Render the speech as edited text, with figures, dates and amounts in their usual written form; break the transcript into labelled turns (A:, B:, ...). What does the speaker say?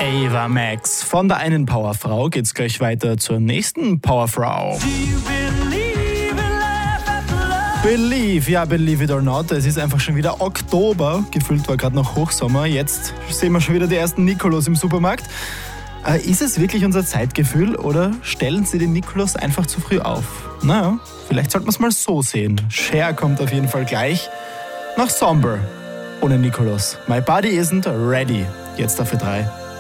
A: Ava Max. Von der einen Powerfrau geht's gleich weiter zur nächsten Powerfrau. Believe, ja, believe it or not. Es ist einfach schon wieder Oktober. Gefühlt war gerade noch Hochsommer. Jetzt sehen wir schon wieder die ersten Nikolaus im Supermarkt. Ist es wirklich unser Zeitgefühl oder stellen sie den Nikolaus einfach zu früh auf? Naja, vielleicht sollten wir es mal so sehen. Cher kommt auf jeden Fall gleich nach Somber ohne Nikolaus. My body isn't ready. Jetzt dafür 3.